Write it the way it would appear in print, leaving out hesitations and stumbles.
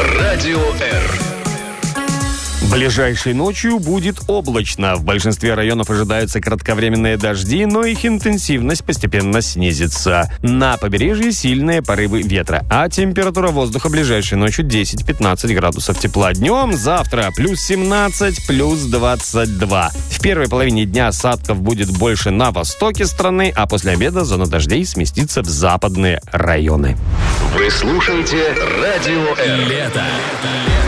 Радио Р. Ближайшей ночью будет облачно. В большинстве районов ожидаются кратковременные дожди, но их интенсивность постепенно снизится. На побережье сильные порывы ветра, а температура воздуха ближайшей ночью 10-15 градусов тепла. Днем завтра плюс 17, плюс 22. В первой половине дня осадков будет больше на востоке страны, а после обеда зона дождей сместится в западные районы. Вы слушаете Радио Р. Лето